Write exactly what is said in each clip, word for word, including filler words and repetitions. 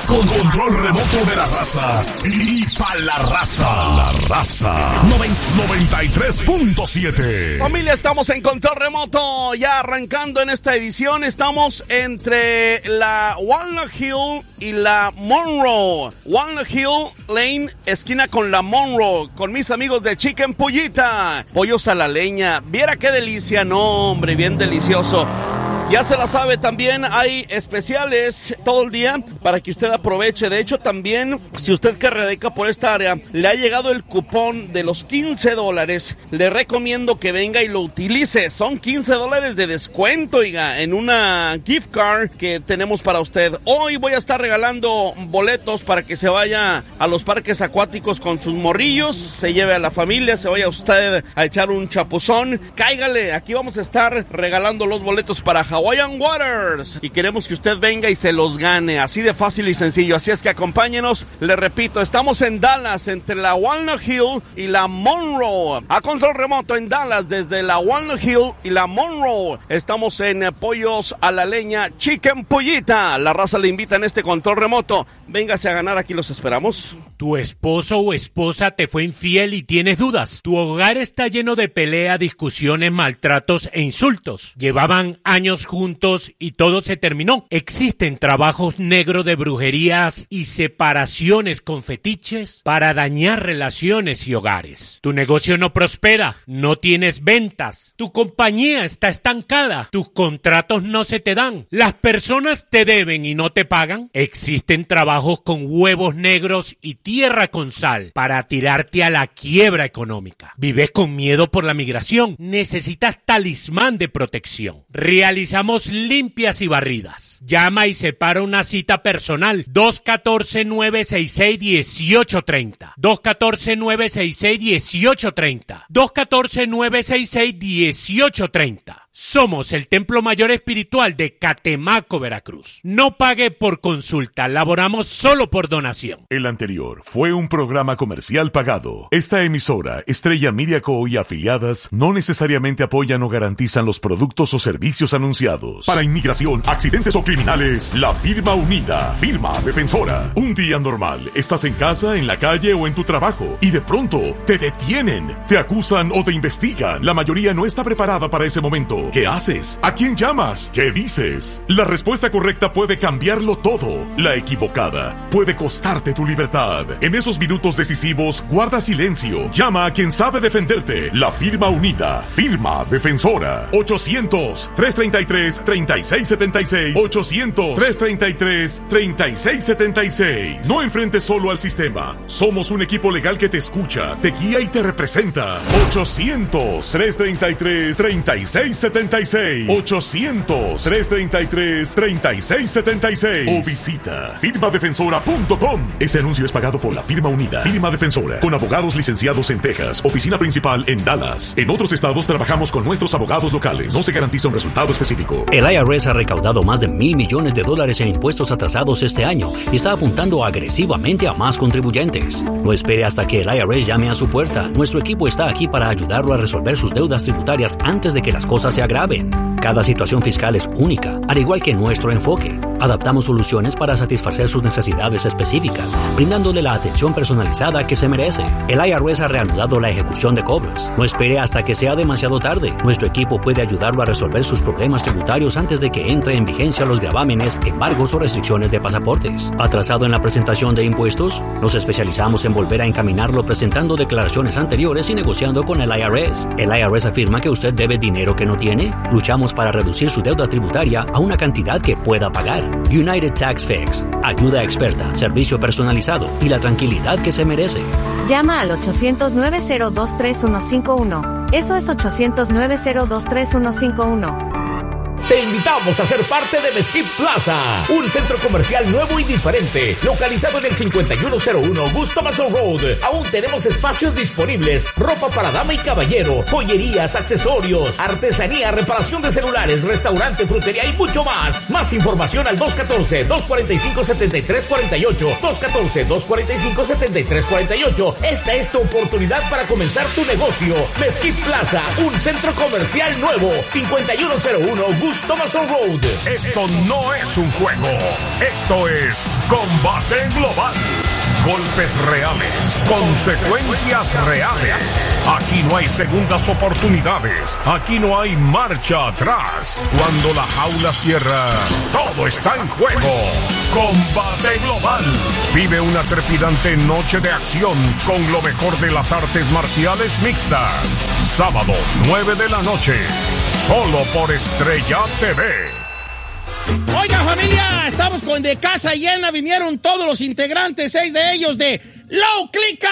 Con control remoto de la raza. Y para la raza. La raza. noventa y tres punto siete. Familia, estamos en control remoto. Ya arrancando en esta edición. Estamos entre la Walnut Hill y la Monroe. Walnut Hill Lane, esquina con la Monroe. Con mis amigos de Chicken Pollita. Pollos a la leña. Viera qué delicia. No, hombre, bien delicioso. Ya se la sabe, también hay especiales todo el día para que usted aproveche. De hecho, también, si usted que radica por esta área, le ha llegado el cupón de los quince dólares, le recomiendo que venga y lo utilice. Son quince dólares de descuento, oiga, en una gift card que tenemos para usted. Hoy voy a estar regalando boletos para que se vaya a los parques acuáticos con sus morrillos, se lleve a la familia, se vaya usted a echar un chapuzón. Cáigale, aquí vamos a estar regalando los boletos para Hawaiian Waters y queremos que usted venga y se los gane, así de fácil y sencillo. Así es que acompáñenos, le repito, estamos en Dallas, entre la Walnut Hill y la Monroe. A control remoto en Dallas, desde la Walnut Hill y la Monroe. Estamos en Pollos a la Leña, Chicken Pollita. La raza le invita en este control remoto. Véngase a ganar, aquí los esperamos. Tu esposo o esposa te fue infiel y tienes dudas. Tu hogar está lleno de pelea, discusiones, maltratos e insultos. Llevaban años juntos y todo se terminó. Existen trabajos negros de brujerías y separaciones con fetiches para dañar relaciones y hogares. Tu negocio no prospera, no tienes ventas, tu compañía está estancada, tus contratos no se te dan, las personas te deben y no te pagan. Existen trabajos con huevos negros y tierra con sal para tirarte a la quiebra económica. Vives con miedo por la migración, necesitas talismán de protección. Realizamos limpias y barridas. Llama y separa una cita personal. dos uno cuatro, nueve seis seis, uno ocho tres cero. dos uno cuatro, nueve seis seis, uno ocho tres cero. dos uno cuatro, nueve seis seis, uno ocho tres cero. Somos el Templo Mayor Espiritual de Catemaco, Veracruz. No pague por consulta, laboramos solo por donación. El anterior fue un programa comercial pagado. Esta emisora, Estrella Media Co. y afiliadas, no necesariamente apoyan o garantizan los productos o servicios anunciados. Para inmigración, accidentes o criminales, la firma unida, firma defensora. Un día normal, estás en casa, en la calle o en tu trabajo, y de pronto te detienen, te acusan o te investigan. La mayoría no está preparada para ese momento. ¿Qué haces? ¿A quién llamas? ¿Qué dices? La respuesta correcta puede cambiarlo todo. La equivocada puede costarte tu libertad. En esos minutos decisivos, guarda silencio. Llama a quien sabe defenderte. La firma unida. Firma defensora. ochocientos, trescientos treinta y tres, treinta y seis setenta y seis. ochocientos, trescientos treinta y tres, treinta y seis setenta y seis. No enfrentes solo al sistema. Somos un equipo legal que te escucha, te guía y te representa. ochocientos, trescientos treinta y tres, treinta y seis setenta y seis. ochocientos, trescientos treinta y tres, treinta y seis setenta y seis. O visita firma defensora punto com. Este anuncio es pagado por la firma unida. Firma Defensora, con abogados licenciados en Texas. Oficina principal en Dallas. En otros estados trabajamos con nuestros abogados locales. No se garantiza un resultado específico. El I R S ha recaudado más de mil millones de dólares en impuestos atrasados este año y está apuntando agresivamente a más contribuyentes. No espere hasta que el I R S llame a su puerta. Nuestro equipo está aquí para ayudarlo a resolver sus deudas tributarias antes de que las cosas se agraven. Cada situación fiscal es única, al igual que nuestro enfoque. Adaptamos soluciones para satisfacer sus necesidades específicas, brindándole la atención personalizada que se merece. El I R S ha reanudado la ejecución de cobros. No espere hasta que sea demasiado tarde. Nuestro equipo puede ayudarlo a resolver sus problemas tributarios antes de que entre en vigencia los gravámenes, embargos o restricciones de pasaportes. ¿Atrasado en la presentación de impuestos? Nos especializamos en volver a encaminarlo presentando declaraciones anteriores y negociando con el I R S. El I R S afirma que usted debe dinero que no tiene. Luchamos para reducir su deuda tributaria a una cantidad que pueda pagar. United Tax Fix. Ayuda experta, servicio personalizado y la tranquilidad que se merece. Llama al ochocientos, nueve cero dos, tres uno cinco uno. Eso es ochocientos, nueve cero dos, tres uno cinco uno. Te invitamos a ser parte de Mesquite Plaza, un centro comercial nuevo y diferente, localizado en el cincuenta y uno cero uno Gusto Mason Road. Aún tenemos espacios disponibles, ropa para dama y caballero, joyerías, accesorios, artesanía, reparación de celulares, restaurante, frutería y mucho más. Más información al dos uno cuatro, dos cuatro cinco, siete tres cuatro ocho, dos uno cuatro, dos cuatro cinco, siete tres cuatro ocho. Esta es tu oportunidad para comenzar tu negocio. Mesquite Plaza, un centro comercial nuevo, cincuenta y uno cero uno Gusto Gusto Mazo Road. Esto no es un juego. Esto es combate global. Golpes reales, consecuencias reales. Aquí no hay segundas oportunidades. Aquí no hay marcha atrás. Cuando la jaula cierra, todo está en juego. Combate global. Vive una trepidante noche de acción con lo mejor de las artes marciales mixtas. Sábado, nueve de la noche. Solo por Estrella T V. Oiga, familia, estamos con de casa llena. Vinieron todos los integrantes, seis de ellos de Low Clica.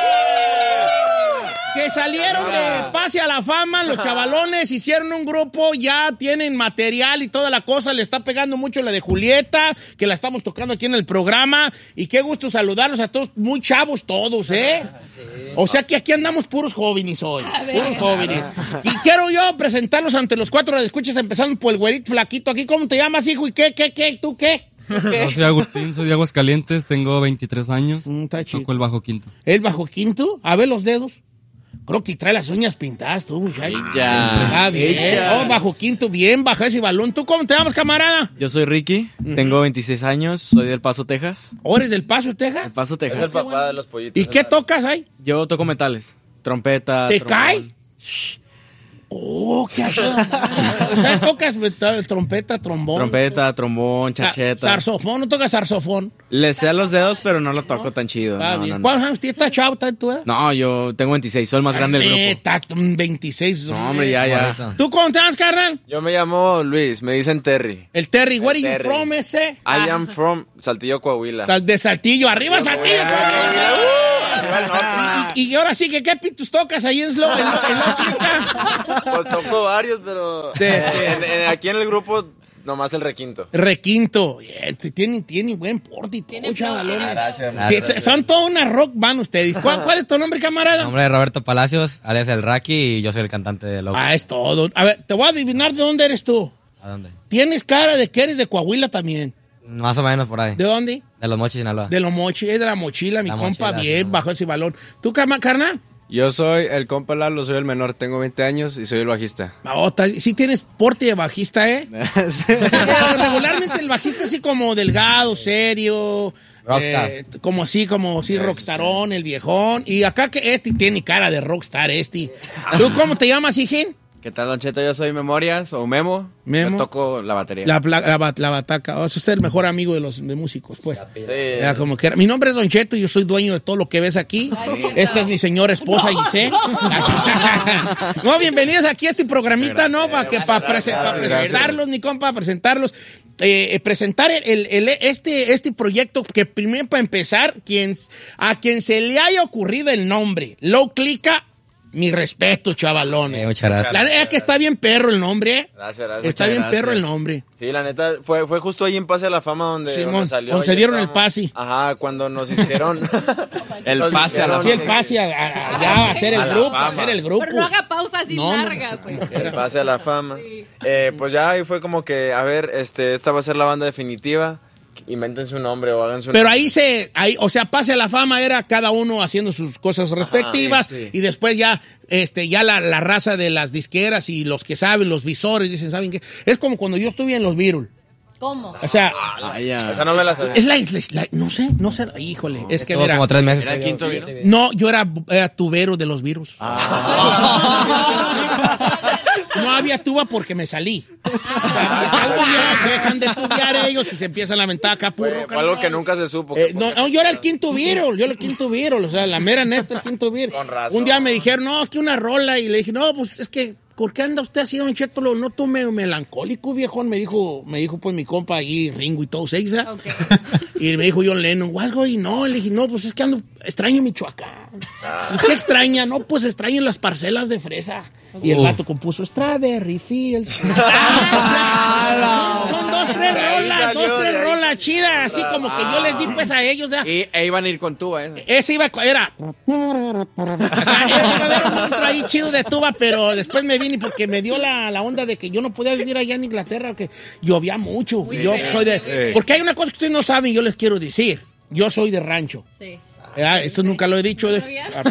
Que salieron de Pase a la Fama, los chavalones hicieron un grupo, ya tienen material y toda la cosa, le está pegando mucho la de Julieta, que la estamos tocando aquí en el programa, y qué gusto saludarlos a todos, muy chavos todos, ¿eh? O sea que aquí andamos puros jóvenes hoy, puros jóvenes. Y quiero yo presentarlos ante los cuatro escuchas, empezando por el güerito flaquito aquí. ¿Cómo te llamas, hijo? ¿Y qué, qué, qué? ¿Tú qué? Yo soy Agustín, soy de Aguascalientes, tengo veintitrés años, Mm, está chido. toco el bajo quinto. ¿El bajo quinto? A ver los dedos. Creo que trae las uñas pintadas tú, muchacho. Ya. Ah, bien. Echa. Oh, bajo quinto, bien, baja ese balón. ¿Tú cómo te llamas, camarada? Yo soy Ricky, tengo veintiséis años, soy del Paso, Texas. ¿O eres del Paso, Texas? El Paso, Texas. Es el papá de los pollitos. ¿Y qué tocas ahí? Yo toco metales, trompeta, ¿Te trombón. cae? Oh, qué ayuda. O sea, tocas metal, trompeta, trombón. Trompeta, trombón, Sa- chacheta. Saxofón, no tocas saxofón. Le sé a los dedos, pero no lo toco tan chido. Está No, bien. no, no. ¿Cuántos años tienes? ¿Estás chavo? ¿Estás tú? No, yo tengo veintiséis, soy el más grande del grupo. Neta, veintiséis. No, hombre, ya, ya. ¿Tú cómo te llamas, carnal? Yo me llamo Luis, me dicen Terry. El Terry. Where are you Terry. from, ese? I am from Saltillo, Coahuila. Sal- de Saltillo. ¡Arriba, Saltillo! Y, y, y ahora sí, que ¿qué pitos tocas ahí en Slow? En, en Low Clica? Pues toco varios, pero De- de- en- en- aquí en el grupo nomás el requinto. Requinto. Bien, tienen, tienen buen porte y todo, chavalones. Gracias, Que son toda una rock band ustedes. ¿Cuál, cuál es tu nombre, camarada? Nombre de Roberto Palacios, alias El Raki, y yo soy el cantante de Low. Ah, es todo. A ver, te voy a adivinar de dónde eres tú. ¿A dónde? Tienes cara de que eres de Coahuila también. Más o menos por ahí. ¿De dónde? De Los Mochis, Sinaloa. De los mochi, es de la mochila, mi La compa, mochila, bien, sí, bajo ese balón. ¿Tú, cama- carnal? Yo soy el compa Lalo, soy el menor, tengo veinte años y soy el bajista. Oh, ta- sí tienes porte de bajista, ¿eh? Sí. O sea, regularmente el bajista así como delgado, serio. Rockstar. eh, como así, como así, rockstarón, el viejón. Y acá que este tiene cara de rockstar, este. ¿Tú cómo te llamas, hijín? ¿Qué tal, Don Cheto? Yo soy Memorias o Memo. Memo. Yo toco la batería. La, la, la, ba- la bataca. Oh, es usted el mejor amigo de los de músicos, pues. Sí. Ya, como que era. Mi nombre es Don Cheto y yo soy dueño de todo lo que ves aquí. Esta es mi señora esposa, Giselle. No, bienvenidos aquí a este programita, ¿no? Para que para Gracias, presentarlos, ni compa, presentarlos. Eh, eh, presentar el, el- el- este, este proyecto que primero para empezar, quien, a quien se le haya ocurrido el nombre, Low Clica, mi respeto, chavalones. Eh, muchas gracias. La neta es que está bien perro el nombre, ¿eh? Gracias, gracias. Está Muchas bien gracias. perro el nombre. Sí, la neta, fue, fue justo ahí en Pase a la Fama donde, Simón, donde salió. donde se y dieron el estábamos- pase. Ajá, cuando nos hicieron... El nos pase a la hicieron- Sí, el pase a, a- a- ya a hacer el A la grupo, fama. a hacer el grupo. Pero no haga pausa así No, no, larga, no, pues. El pase a la fama. Eh, pues ya ahí fue como que, a ver, este, esta va a ser la banda definitiva. Invéntense un nombre o háganse un Pero ahí se, ahí, o sea, Pase a la Fama era cada uno haciendo sus cosas respectivas. sí, sí. Y después ya, este, ya la, la raza de las disqueras y los que saben, los visores, dicen, ¿saben qué? Es como cuando yo estuve en los Beatles. ¿Cómo? O sea, Ay, ya. Esa no me la sabía. es la, es la- no sé, no sé, híjole, es que Estuvo mira, como tres meses. ¿Era quinto vino? no, yo era, era tubero de los Beatles. No había tuba porque me salí. O sea, me salgo ya, dejan de tubear ellos y se empiezan a lamentar acá, Fue, puro fue algo que nunca se supo. Eh, que no, fue- no, yo era el quinto Beatle, yo era el quinto Beatle, o sea, la mera neta, el quinto Beatle. Con razón. Un día me dijeron, no, es que una rola, y le dije, no, pues es que, ¿por qué anda usted así, don Cheto? Lo noto medio melancólico, viejón, me dijo, me dijo pues mi compa allí, Ringo y todo, Seiza. Ok. Y me dijo John Lennon, algo, y no, le dije, no, pues es que ando, extraño Michoacán. ¿Y qué extraña? No, pues extraño las parcelas de fresa. Y el vato compuso Strawberry Fields. Son dos, tres rolas, dos, tres rolas chidas, así como que yo les di pues a ellos. ¿verdad? Y e iban a ir con tuba, ¿eh? Ese iba, era. O sea, iba a haber un intro ahí chido de tuba, pero después me vine porque me dio la, la onda de que yo no podía vivir allá en Inglaterra, que llovía mucho. Y yo soy de. Porque hay una cosa que ustedes no saben y yo les quiero decir. Yo soy de rancho. Sí. Ah, eso nunca lo he dicho. De...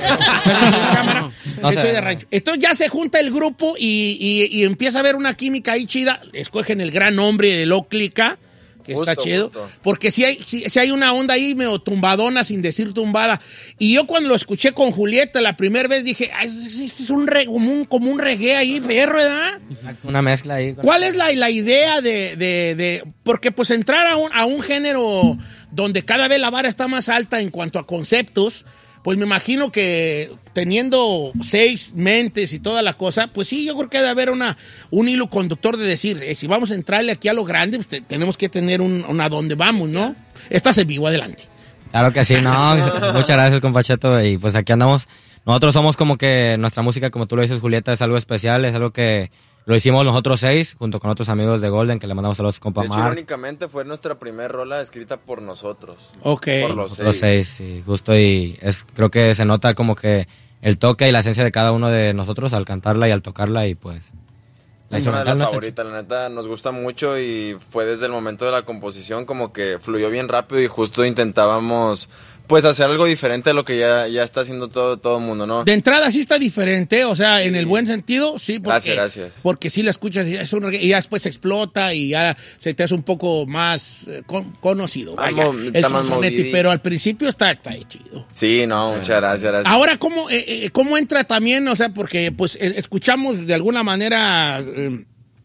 no, soy de rancho. Entonces ya se junta el grupo y, y, y empieza a haber una química ahí chida. Escogen el gran nombre de Lo Clica, que justo, está chido. Justo. Porque si hay, si, si hay una onda ahí medio tumbadona, sin decir tumbada. Y yo cuando lo escuché con Julieta la primera vez dije, ah, es, es un re, como, un, como un reggae ahí, perro, ¿verdad? Una mezcla ahí. ¿Cuál es la, la idea de, de, de...? Porque pues entrar a un, a un género donde cada vez la vara está más alta en cuanto a conceptos, pues me imagino que teniendo seis mentes y toda la cosa, pues sí, yo creo que debe haber una, un hilo conductor de decir, eh, si vamos a entrarle aquí a lo grande, pues te, tenemos que tener un, un a dónde vamos, ¿no? Estás en vivo, adelante. Claro que sí, no, muchas gracias, compa Cheto, y pues aquí andamos. Nosotros somos como que nuestra música, como tú lo dices, Julieta, es algo especial, es algo que lo hicimos nosotros seis, junto con otros amigos de Golden, que le mandamos saludos a compa Mark. De hecho, irónicamente fue nuestra primera rola escrita por nosotros. Ok. Por los seis. Los seis, sí, justo, y es, creo que se nota como que el toque y la esencia de cada uno de nosotros al cantarla y al tocarla, y pues... La es una de las favoritas, la neta, nos gusta mucho y fue desde el momento de la composición como que fluyó bien rápido y justo intentábamos... pues hacer algo diferente de lo que ya, ya está haciendo todo todo el mundo, ¿no? De entrada sí está diferente, o sea, en el buen sentido, sí. Porque, gracias, gracias. Porque sí la escuchas y, es un, y ya después explota y ya se te hace un poco más eh, con, conocido. Vaya, Amo, el Sonsonetti, pero al principio está, está chido. Sí, no, muchas gracias, gracias. Ahora, ¿cómo, eh, eh, ¿cómo entra también? O sea, porque pues eh, escuchamos de alguna manera... Eh,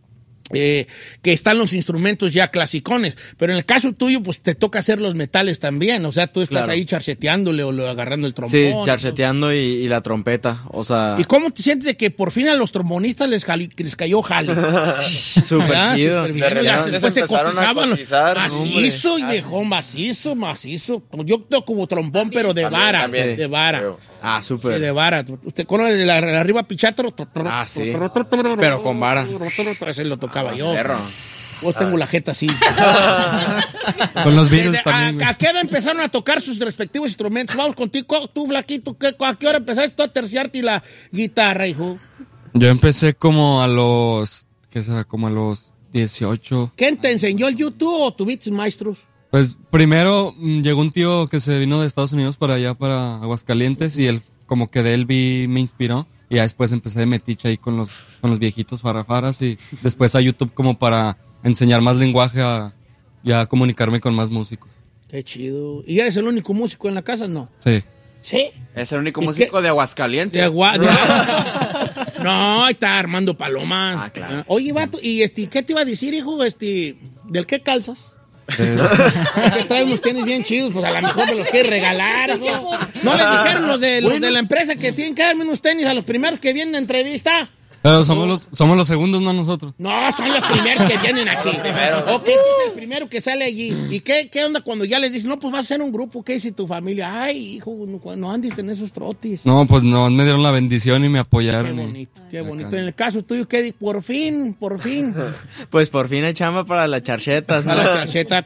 Eh, que están los instrumentos ya clasicones, pero en el caso tuyo pues te toca hacer los metales también, o sea, tú estás claro. ahí charcheteándole o lo, agarrando el trombón. Sí, charcheteando y, y la trompeta, o sea... ¿Y cómo te sientes de que por fin a los trombonistas les, jali, les cayó jale? Súper chido. Super bien, de ya, después se cotizaban cotizar, macizo y dejó macizo, macizo. Yo toco como trombón, pero de también, vara, también. de vara. Ah, súper. Sí, de vara. ¿Usted conoce la, la arriba pichátaro? Ah, sí. Pero con vara. Ese lo tocaba yo. Perro. Vos tengo la jeta así. Con los virus Desde, también. A, ¿A qué hora empezaron a tocar sus respectivos instrumentos? Vamos contigo, tú, Flaquito. ¿qué, ¿A qué hora empezaste tú a terciarte la guitarra, hijo? Yo empecé como a los, ¿qué será? Como a los dieciocho. ¿Quién te enseñó el YouTube o tuviste maestros? Pues primero mm, llegó un tío que se vino de Estados Unidos para allá, para Aguascalientes, y él, como que de él vi, me inspiró. Y ya después empecé de metiche ahí con los, con los viejitos farrafaras, y después a YouTube como para enseñar más lenguaje a, y a comunicarme con más músicos. Qué chido. ¿Y eres el único músico en la casa? No. Sí. ¿Sí? Es el único músico qué? de Aguascalientes. De Agua... No, ahí está Armando Palomas. Ah, claro. Oye, vato, ¿y este, qué te iba a decir, hijo? Este, ¿del qué calzas? Eh, Que trae unos tenis bien chidos, pues a lo mejor me los quiere regalar, hijo. No le dijeron los de, los de la empresa que tienen que darme unos tenis a los primeros que vienen a entrevista. Pero somos los, somos los segundos, no nosotros. No, son los primeros que vienen aquí. Ok, tú eres el primero que sale allí. ¿Y qué, qué onda cuando ya les dicen, no, pues vas a ser un grupo? ¿Qué dice tu familia? Ay, hijo, no, no andes en esos trotis. No, pues no, me dieron la bendición y me apoyaron. Qué bonito, qué bonito. En el caso tuyo, ¿qué di? Por fin, por fin. Pues por fin hay chamba para las charchetas, ¿no? A la charcheta.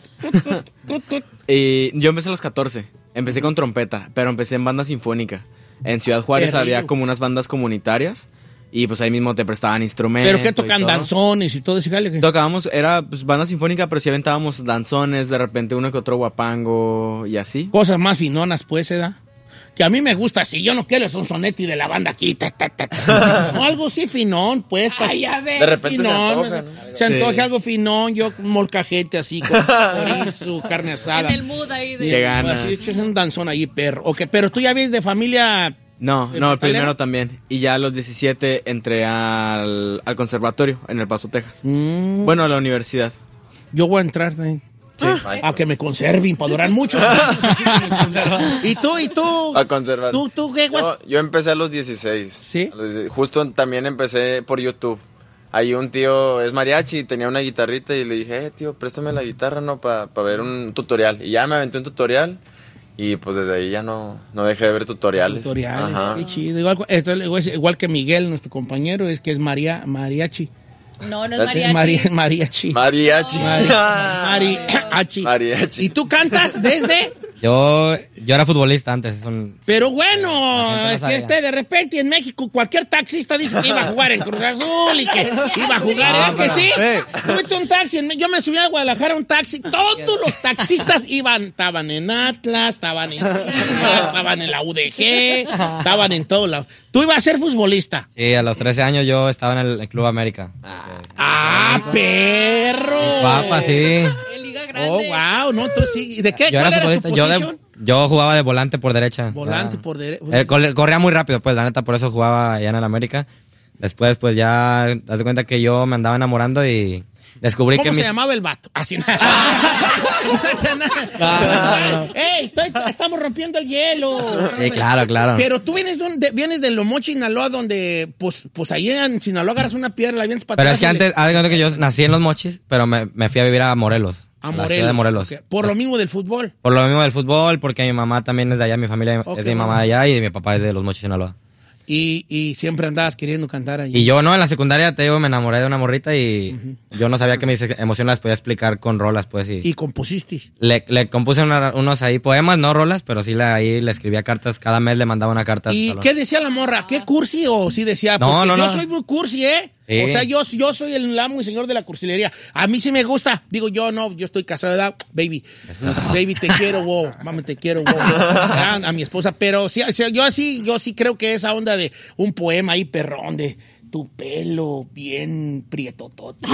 Y yo empecé a los catorce. Empecé con trompeta, pero empecé en banda sinfónica. En Ciudad Juárez Qué había rico. como unas bandas comunitarias y pues ahí mismo te prestaban instrumentos. ¿Pero qué y tocan? todo. ¿Danzones y todo ese jale? ¿Qué? Tocábamos, era pues banda sinfónica, pero sí aventábamos danzones, de repente uno que otro guapango y así. Cosas más finonas, pues, ¿eh? Da? Que a mí me gusta así. Yo no quiero el Sonsonetti de la banda aquí. Ta, ta, ta, ta. No, algo sí finón, pues. Ay, ya ves. De repente se Finón, antoja, ¿no? Se antoja Sí. algo finón, yo un molcajete así, con chorizo, carne asada. En el mood ahí de... Qué ganas. Así, es un danzón ahí, perro. Ok, pero tú ya vienes de familia... No, ¿El no, el metalero? primero también. Y ya a los diecisiete entré al, al conservatorio en El Paso, Texas. Mm, Bueno, a la universidad. yo voy a entrar también. Sí. A que me conserven para durar muchos años. ¿Y tú, y tú? A conservar. ¿Tú, tú qué, guas? Yo, yo empecé a los dieciséis. ¿Sí? A los dieciséis. Justo también empecé por YouTube. Ahí un tío es mariachi, tenía una guitarrita y le dije, eh, tío, préstame la guitarra, ¿no? Para pa ver un tutorial. Y ya me aventé un tutorial y pues desde ahí ya no, no dejé de ver tutoriales. Tutoriales, Ajá. qué chido. Igual, esto es igual que Miguel, nuestro compañero, es que es María, mariachi. No, no es mariachi. Mari- mariachi. Mariachi. Mari- mariachi. Mariachi. ¿Y tú cantas desde? Yo, yo era futbolista antes. Un... Pero bueno, no es que este, de repente en México cualquier taxista dice que iba a jugar en Cruz Azul y que iba a jugar, ¿eh? Que sí. Súbete un taxi, en, yo me subí a Guadalajara a un taxi, todos los taxistas iban, estaban en Atlas, estaban en Chivas, estaban en la U D G, estaban en todos lados. ¿Tú ibas a ser futbolista? Sí, a los trece años yo estaba en el, el Club América. ¡Ah, perro! Papá, sí. Oh, wow, no, tú sí. ¿De qué? Yo ¿Cuál era era tu futbolista, yo, posición? de, yo jugaba de volante por derecha. Volante Ah. por derecha. Eh, cor- corría muy rápido, pues, la neta, por eso jugaba allá en el América. Después, pues, ya, das cuenta que yo me andaba enamorando y descubrí ¿Cómo que se mis... llamaba el vato? Así nada. ¡Ey! estoy- estamos rompiendo el hielo. Sí, claro, claro. Pero tú vienes de, de- vienes de Lomochi, Sinaloa, donde, pues, pues ahí en Sinaloa agarras una piedra, la vienes para Pero atrás. es que y le- antes, haz de cuenta que yo nací en Los Mochis, pero me, me fui a vivir a Morelos. A la Morelos. ciudad de Morelos. Ok. Por lo mismo del fútbol. Por lo mismo del fútbol, porque mi mamá también es de allá, mi familia Ok, es de mi mamá de allá y mi papá es de Los Mochis, Sinaloa. Y, y siempre andabas queriendo cantar allí. Y yo, no, en la secundaria, te digo, me enamoré de una morrita y yo no sabía que mis emociones las podía explicar con rolas, pues. Y, Y compusiste. le, le compuse una- unos ahí poemas, no rolas, pero sí le, ahí le escribía cartas, cada mes le mandaba una carta. al ¿Y salón. qué decía la morra? ¿Qué cursi o sí decía? No, Porque no, yo no. soy muy cursi, ¿eh? Sí. O sea, yo, yo soy el amo y señor de la cursilería. A mí sí me gusta. Digo, yo no, yo estoy casado, ¿verdad? Baby. Baby, te quiero, wow. Mami, te quiero, wow. A, a mi esposa. Pero sí, o sea, yo así, yo sí creo que esa onda de un poema ahí perrón de tu pelo bien prietotote.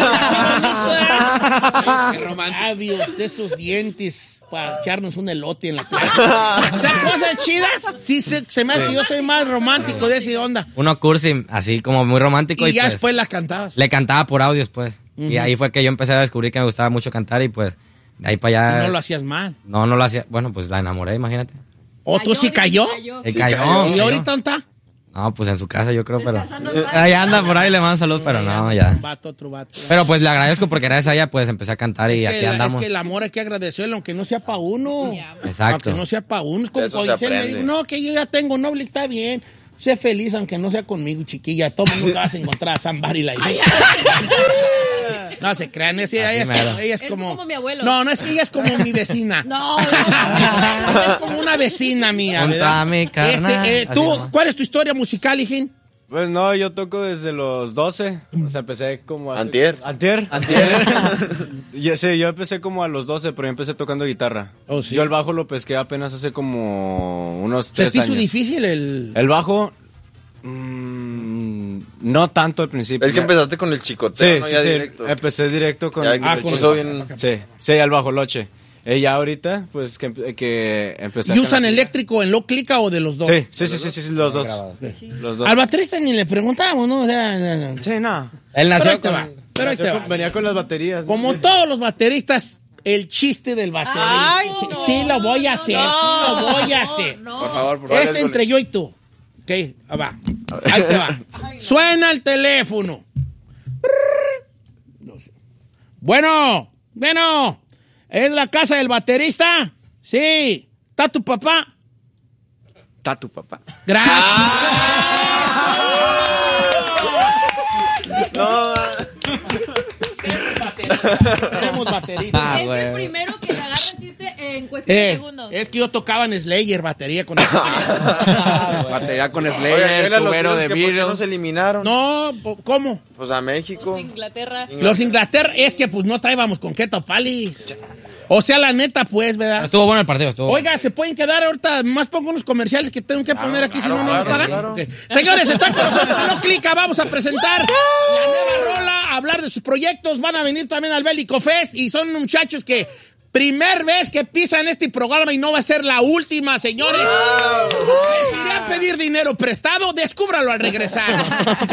Labios, esos dientes para echarnos un elote en la playa. O sea, cosas chidas. Sí, se, se me hace que yo soy más romántico de esa onda. Uno cursi, así como muy romántico. Y, Y, ya pues, después las cantabas. le cantaba por audios, pues. Y Ujú. ahí fue que yo empecé a descubrir que me gustaba mucho cantar y pues, de ahí para allá. Y no lo hacías mal. No, no lo hacía. Bueno, pues la enamoré, imagínate. ¿O tú sí cayó? Se cayó. ¿Y cayó. ahorita dónde está? No, pues en su casa yo creo, pero... Ahí anda por ahí, le mando salud, pero no, ya. Vato, otro vato. Pero pues le agradezco porque gracias a ella pues empecé a cantar y Es que aquí la- andamos. Es que el amor hay que agradecerlo, aunque no sea para uno. Exacto. Aunque no sea para uno. Es como De eso cuando se dice, me aprende. digo, no, que yo ya tengo novio, está bien. Sé feliz aunque no sea conmigo, chiquilla. Todo el mundo vas a encontrar a somebody like me. No se crean, es, ella, es mero. como, ella es Es como... como mi abuelo. No, no, es que ella es como mi vecina. No, Es como una vecina mía, Junto ¿verdad? a mi carnal. Este, eh, Así ¿tú, nomás. ¿Cuál es tu historia musical, hijín? Pues no, yo toco desde los doce. O sea, empecé como... hace- Antier. Antier. Antier. Yo- sí, yo empecé como a los doce, pero yo empecé tocando guitarra. Oh, sí. Yo el bajo lo pesqué apenas hace como unos ¿Se tres te hizo años. difícil el...? El bajo... mm, no tanto al principio. Es que empezaste con el chicoteo, Sí, ¿no? sí, Ya sí. directo. Empecé directo con, Ya, con ah, el con chico. el- bien- Sí, sí, al bajo loche. Eh, ya ahorita, pues que, empe- que empecé ¿Y a usan cantar. eléctrico en lo clica o de los dos? Sí, sí, sí, sí, sí, sí, los dos. Los dos. Al baterista ni le preguntamos, ¿no? O sea, Sí, no. Él Pero nació ahí te con... va, pero ahí te Nació va. con- Venía con las baterías. ¿no? Como todos los bateristas, el chiste del baterista. Ay, sí, no, sí lo voy a hacer, no, sí lo voy a no, hacer. no. Por favor, por favor. Este entre yo y tú. Ok, ah, va. Ahí te va. Suena el teléfono. No sé. Bueno, bueno. ¿Es la casa del baterista? Sí. ¿Está tu papá? Está tu papá. Gracias. No, Tenemos bateristas. Ah, es el güey. primero que le agarra el chiste en cuestión de Eh, segundos. es que yo tocaba en Slayer batería con el Batería con Oigan, Slayer, mira los tubero tíos de que ¿por qué Beatles. nos eliminaron? No, po- ¿cómo? Pues a México. Inglaterra. Los Inglaterra, es que pues no traíamos con qué topalis. O sea, la neta, pues, ¿verdad? Estuvo bueno el partido, estuvo Oiga, ¿se pueden quedar ahorita? Más pongo unos comerciales que tengo que poner aquí, si no, no me claro, pagan. claro. Ok. Señores, están con nosotros. No clica, vamos a presentar la nueva rola, a hablar de sus proyectos. Van a venir también al Bélico Fest y son muchachos que primer vez que pisan este programa y no va a ser la última, señores. Les iré a pedir dinero prestado, descúbralo al regresar.